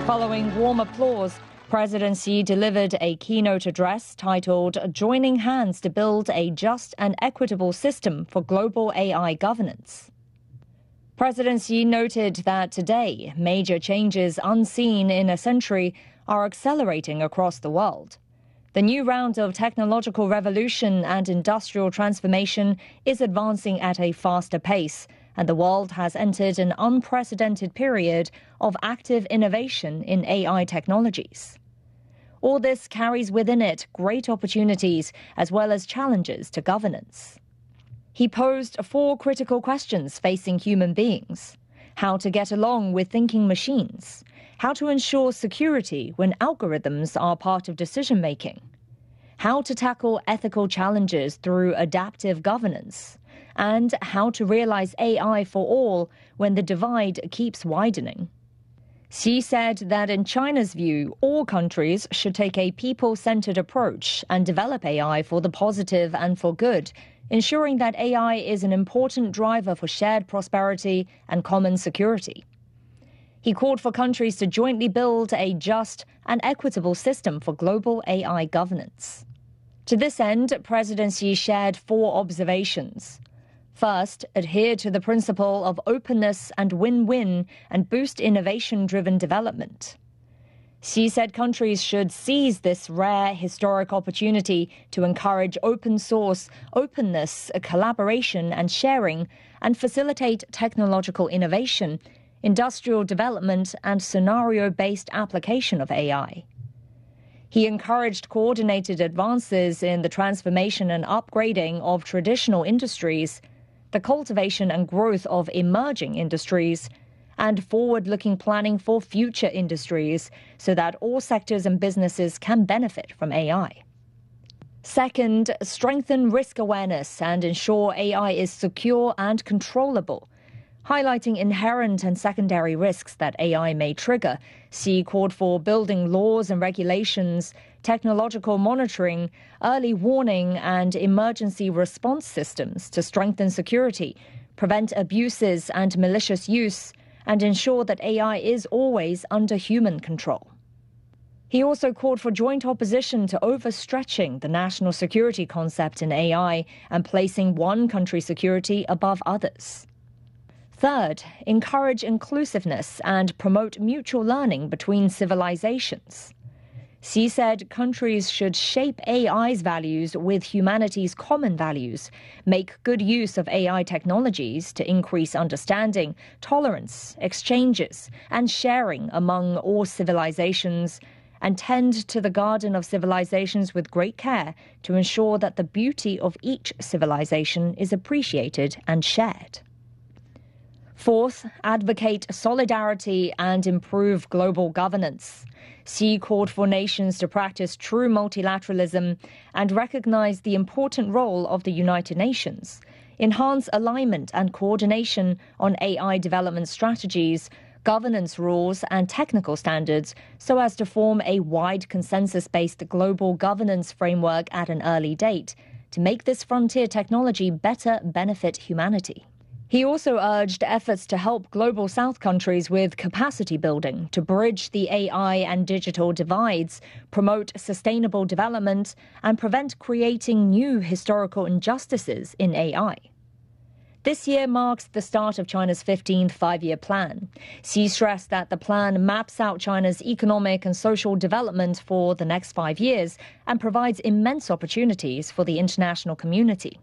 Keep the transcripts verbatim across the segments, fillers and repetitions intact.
Following warm applause, President Xi delivered a keynote address titled "Joining Hands to Build a Just and Equitable System for Global A I Governance." President Xi noted that today, major changes unseen in a century are accelerating across the world. The new round of technological revolution and industrial transformation is advancing at a faster pace, and the world has entered an unprecedented period of active innovation in A I technologies. All this carries within it great opportunities as well as challenges to governance. He posed four critical questions facing human beings: how to get along with thinking machines, how to ensure security when algorithms are part of decision-making, how to tackle ethical challenges through adaptive governance, and how to realize A I for all when the divide keeps widening. Xi said that in China's view, all countries should take a people-centered approach and develop A I for the positive and for good, ensuring that A I is an important driver for shared prosperity and common security. He called for countries to jointly build a just and equitable system for global A I governance. To this end, President Xi shared four observations. First, adhere to the principle of openness and win-win and boost innovation-driven development. Xi said countries should seize this rare historic opportunity to encourage open source, openness, collaboration and sharing, and facilitate technological innovation, industrial development and scenario-based application of A I. He encouraged coordinated advances in the transformation and upgrading of traditional industries, the cultivation and growth of emerging industries, and forward-looking planning for future industries so that all sectors and businesses can benefit from A I. Second, strengthen risk awareness and ensure A I is secure and controllable. Highlighting inherent and secondary risks that A I may trigger, Xi called for building laws and regulations, technological monitoring, early warning and emergency response systems to strengthen security, prevent abuses and malicious use, and ensure that A I is always under human control. He also called for joint opposition to overstretching the national security concept in A I and placing one country's security above others. Third, encourage inclusiveness and promote mutual learning between civilizations. Xi said countries should shape A I's values with humanity's common values, make good use of A I technologies to increase understanding, tolerance, exchanges, and sharing among all civilizations, and tend to the garden of civilizations with great care to ensure that the beauty of each civilization is appreciated and shared. Fourth, advocate solidarity and improve global governance. Xi called for nations to practice true multilateralism and recognize the important role of the United Nations, enhance alignment and coordination on A I development strategies, governance rules and technical standards so as to form a wide consensus-based global governance framework at an early date to make this frontier technology better benefit humanity. He also urged efforts to help Global South countries with capacity building to bridge the A I and digital divides, promote sustainable development, and prevent creating new historical injustices in A I. This year marks the start of China's fifteenth five-year plan. Xi stressed that the plan maps out China's economic and social development for the next five years and provides immense opportunities for the international community.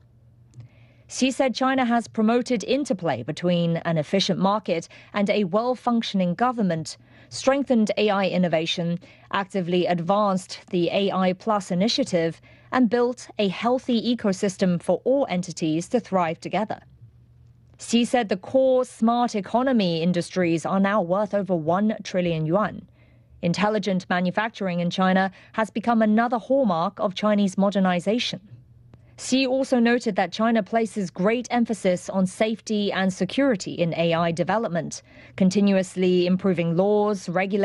Xi said China has promoted interplay between an efficient market and a well-functioning government, strengthened A I innovation, actively advanced the A I Plus initiative, and built a healthy ecosystem for all entities to thrive together. Xi said the core smart economy industries are now worth over one trillion yuan. Intelligent manufacturing in China has become another hallmark of Chinese modernization. Xi also noted that China places great emphasis on safety and security in A I development, continuously improving laws, regulations,